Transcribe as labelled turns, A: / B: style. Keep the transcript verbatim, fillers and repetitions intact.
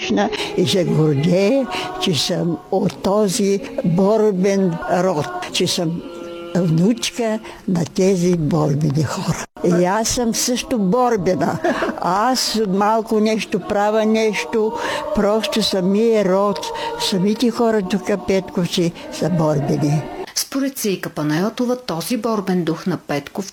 A: успешна и се гордея, че съм от този борбен род, че съм внучка на тези борбени хора. И аз съм също борбена. Аз малко нещо правя, нещо, просто самия род, самите хора тук, Петковци, са борбени.
B: Според Цейка Панайотова, този борбен дух на Петков